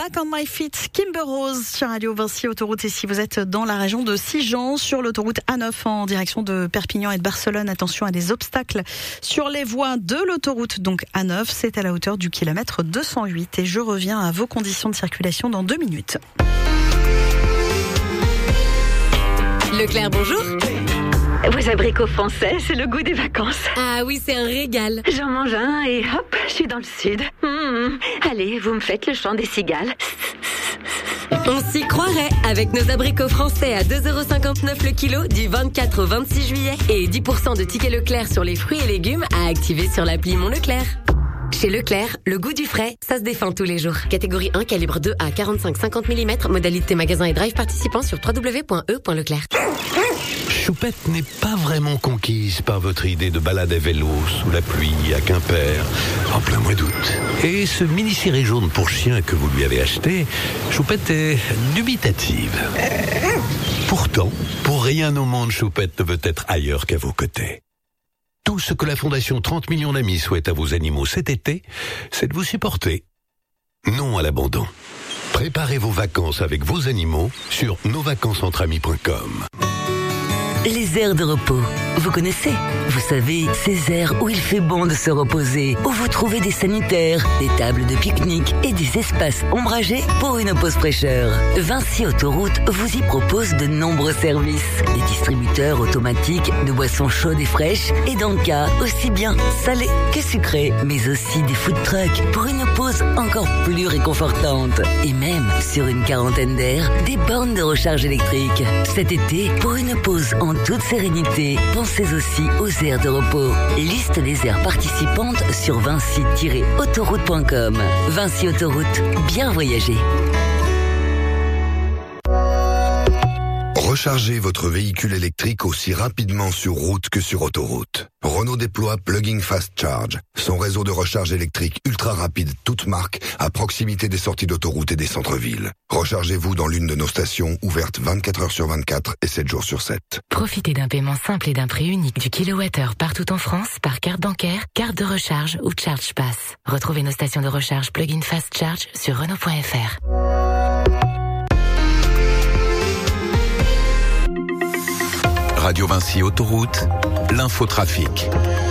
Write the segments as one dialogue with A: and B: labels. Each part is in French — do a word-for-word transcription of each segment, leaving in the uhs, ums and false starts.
A: Back on my feet, Kimber Rose sur Radio Vinci Autoroute. Et si vous êtes dans la région de Sigean, sur l'autoroute A neuf en direction de Perpignan et de Barcelone, attention à des obstacles sur les voies de l'autoroute. Donc A neuf, c'est à la hauteur du kilomètre deux cent huit. Et je reviens à vos conditions de circulation dans deux minutes.
B: Leclerc, bonjour.
C: Vos abricots français, c'est le goût des vacances.
B: Ah oui, c'est un régal.
C: J'en mange un et hop, je suis dans le sud. Mmh. Allez, vous me faites le chant des cigales.
B: On s'y croirait avec nos abricots français à deux euros cinquante-neuf le kilo du vingt-quatre au vingt-six juillet et dix pour cent de tickets Leclerc sur les fruits et légumes à activer sur l'appli Mon Leclerc. Chez Leclerc, le goût du frais, ça se défend tous les jours. Catégorie un, calibre deux à quarante-cinq cinquante millimètres, modalité magasin et drive participant sur w w w point e point leclerc.
D: Choupette n'est pas vraiment conquise par votre idée de balade à vélo sous la pluie à Quimper en plein mois d'août. Et ce mini-ciré jaune pour chien que vous lui avez acheté, Choupette est dubitative. Pourtant, pour rien au monde, Choupette ne veut être ailleurs qu'à vos côtés. Tout ce que la Fondation trente millions d'amis souhaite à vos animaux cet été, c'est de vous supporter. Non à l'abandon. Préparez vos vacances avec vos animaux sur nos vacances entre amis point com.
E: Les aires de repos, vous connaissez? Vous savez, ces aires où il fait bon de se reposer, où vous trouvez des sanitaires, des tables de pique-nique et des espaces ombragés pour une pause fraîcheur. Vinci Autoroute vous y propose de nombreux services. Des distributeurs automatiques de boissons chaudes et fraîches et d'encas aussi bien salées que sucrées, mais aussi des food trucks pour une pause encore plus réconfortante. Et même, sur une quarantaine d'aires, des bornes de recharge électrique. Cet été, pour une pause en toute sérénité, pensez aussi aux aires de repos. Liste des aires participantes sur vinci tiret autoroute point com. Vinci Autoroute, bien voyager.
F: Rechargez votre véhicule électrique aussi rapidement sur route que sur autoroute. Renault déploie Plug-in Fast Charge, son réseau de recharge électrique ultra rapide toute marque à proximité des sorties d'autoroute et des centres-villes. Rechargez-vous dans l'une de nos stations ouvertes vingt-quatre heures sur vingt-quatre et sept jours sur sept.
G: Profitez d'un paiement simple et d'un prix unique du kilowattheure partout en France par carte bancaire, carte de recharge ou Charge Pass. Retrouvez nos stations de recharge Plug-in Fast Charge sur Renault point F R.
D: Radio Vinci Autoroute, l'infotrafic.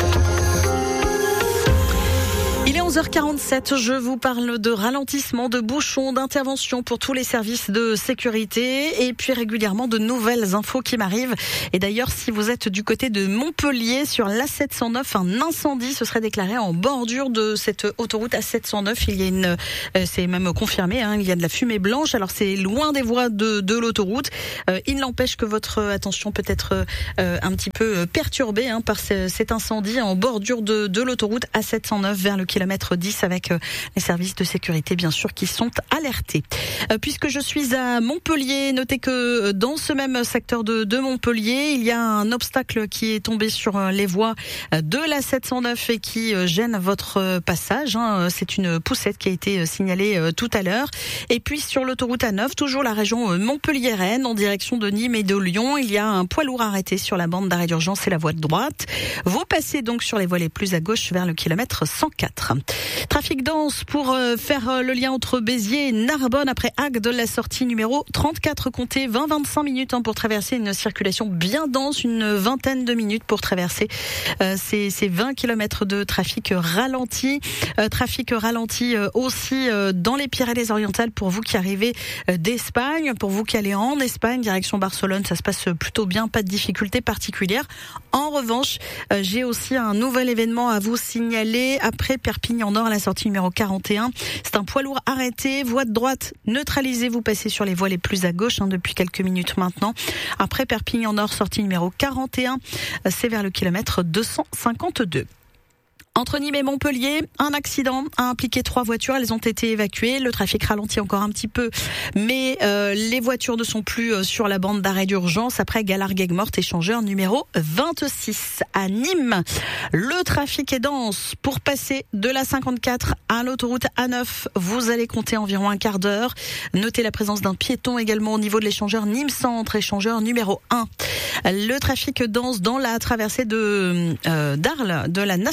A: Il est onze heures quarante-sept, je vous parle de ralentissement, de bouchons, d'intervention pour tous les services de sécurité et puis régulièrement de nouvelles infos qui m'arrivent. Et d'ailleurs, si vous êtes du côté de Montpellier, sur l'A sept cent neuf, un incendie se serait déclaré en bordure de cette autoroute A sept cent neuf. Il y a une, euh, c'est même confirmé, hein, il y a de la fumée blanche. Alors c'est loin des voies de, de l'autoroute. Euh, il n'empêche que votre attention peut être euh, un petit peu perturbée hein, par ce, cet incendie en bordure de, de l'autoroute A sept cent neuf vers le kilomètre dix avec euh, les services de sécurité bien sûr qui sont alertés. Euh, puisque je suis à Montpellier, notez que dans ce même secteur de, de Montpellier, il y a un obstacle qui est tombé sur euh, les voies de l'A sept cent neuf et qui euh, gêne votre euh, passage. Hein. C'est une poussette qui a été euh, signalée euh, tout à l'heure. Et puis sur l'autoroute A neuf, toujours la région euh, Montpellier-Rennes, en direction de Nîmes et de Lyon, il y a un poids lourd arrêté sur la bande d'arrêt d'urgence et la voie de droite. Vous passez donc sur les voies les plus à gauche vers le kilomètre cent quatre. Trafic dense pour euh, faire euh, le lien entre Béziers et Narbonne après Agde, la sortie numéro trente-quatre, comptez vingt à vingt-cinq minutes hein, pour traverser une circulation bien dense, une vingtaine de minutes pour traverser euh, ces, ces vingt kilomètres de trafic ralenti. Euh, trafic ralenti euh, aussi euh, dans les Pyrénées-Orientales pour vous qui arrivez euh, d'Espagne, pour vous qui allez en Espagne, direction Barcelone, ça se passe plutôt bien, pas de difficultés particulières. En revanche, euh, j'ai aussi un nouvel événement à vous signaler après Perpignan Nord, la sortie numéro quarante et un. C'est un poids lourd arrêté, voie de droite neutralisée, vous passez sur les voies les plus à gauche hein, depuis quelques minutes maintenant. Après Perpignan Nord, sortie numéro quarante et un, c'est vers le kilomètre deux cent cinquante-deux. Entre Nîmes et Montpellier, un accident a impliqué trois voitures. Elles ont été évacuées. Le trafic ralentit encore un petit peu, mais euh, les voitures ne sont plus euh, sur la bande d'arrêt d'urgence. Après Galargues-Morte, échangeur numéro vingt-six. À Nîmes, le trafic est dense. Pour passer de la cinquante-quatre à l'autoroute A neuf, vous allez compter environ un quart d'heure. Notez la présence d'un piéton également au niveau de l'échangeur Nîmes Centre, échangeur numéro un. Le trafic dense dans la traversée de euh, d'Arles, de la Nationale Centrale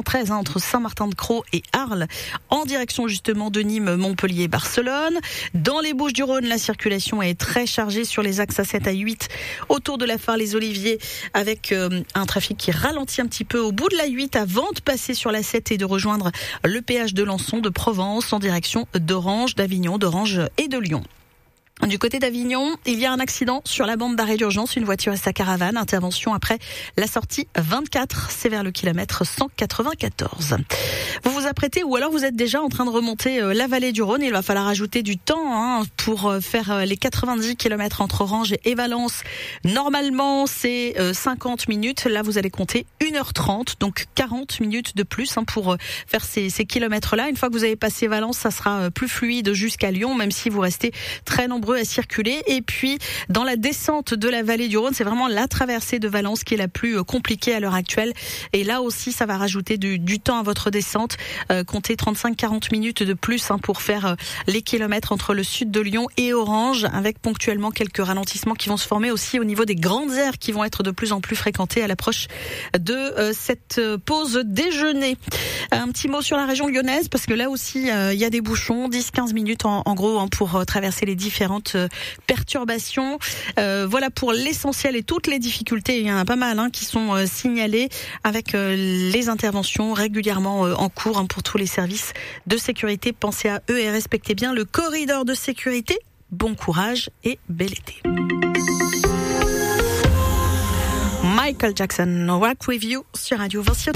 A: cent treize hein, entre Saint-Martin-de-Crau et Arles, en direction justement de Nîmes, Montpellier, Barcelone. Dans les Bouches-du-Rhône, la circulation est très chargée sur les axes A sept, A huit, autour de la Phare Les Oliviers, avec euh, un trafic qui ralentit un petit peu au bout de la huit avant de passer sur la sept et de rejoindre le péage de Lançon, de Provence, en direction d'Orange, d'Avignon, d'Orange et de Lyon. Du côté d'Avignon, il y a un accident sur la bande d'arrêt d'urgence. Une voiture et sa caravane. Intervention après la sortie vingt-quatre. C'est vers le kilomètre cent quatre-vingt-quatorze. Vous vous apprêtez ou alors vous êtes déjà en train de remonter la vallée du Rhône. Il va falloir ajouter du temps hein, pour faire les quatre-vingt-dix kilomètres entre Orange et Valence. Normalement, c'est cinquante minutes. Là, vous allez compter une heure trente. Donc quarante minutes de plus hein, pour faire ces, ces kilomètres-là. Une fois que vous avez passé Valence, ça sera plus fluide jusqu'à Lyon, même si vous restez très nombreux à circuler. Et puis dans la descente de la vallée du Rhône, c'est vraiment la traversée de Valence qui est la plus compliquée à l'heure actuelle, et là aussi ça va rajouter du, du temps à votre descente. Euh, comptez trente-cinq à quarante minutes de plus hein, pour faire euh, les kilomètres entre le sud de Lyon et Orange, avec ponctuellement quelques ralentissements qui vont se former aussi au niveau des grandes aires qui vont être de plus en plus fréquentées à l'approche de euh, cette pause déjeuner. Un petit mot sur la région lyonnaise, parce que là aussi il euh, y a des bouchons, dix à quinze minutes en, en gros hein, pour euh, traverser les différentes perturbations. Euh, voilà pour l'essentiel et toutes les difficultés. Il y en a pas mal hein, qui sont euh, signalées, avec euh, les interventions régulièrement euh, en cours hein, pour tous les services de sécurité. Pensez à eux et respectez bien le corridor de sécurité. Bon courage et bel été. Michael Jackson, Walk With You sur Radio Vinci.